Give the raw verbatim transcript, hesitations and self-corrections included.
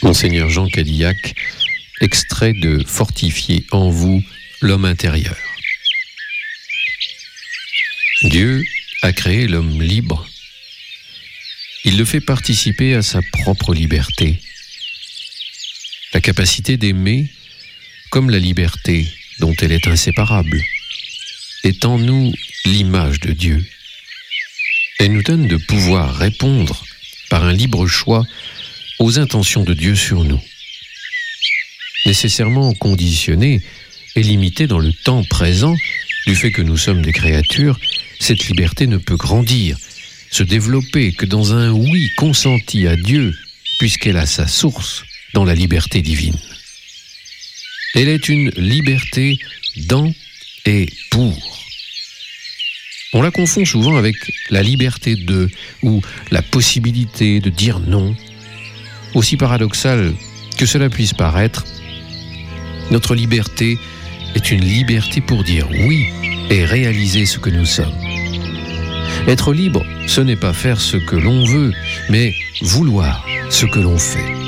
Monseigneur Jean Cadillac, extrait de « Fortifier en vous l'homme intérieur ». Dieu a créé l'homme libre. Il le fait participer à sa propre liberté. La capacité d'aimer, comme la liberté dont elle est inséparable, est en nous l'image de Dieu. Elle nous donne de pouvoir répondre par un libre choix aux intentions de Dieu sur nous. Nécessairement conditionnée et limitée dans le temps présent, du fait que nous sommes des créatures, cette liberté ne peut grandir, se développer que dans un oui consenti à Dieu, puisqu'elle a sa source dans la liberté divine. Elle est une liberté dans et pour. On la confond souvent avec la liberté de ou la possibilité de dire non. Aussi paradoxal que cela puisse paraître, notre liberté est une liberté pour dire oui et réaliser ce que nous sommes. Être libre, ce n'est pas faire ce que l'on veut, mais vouloir ce que l'on fait.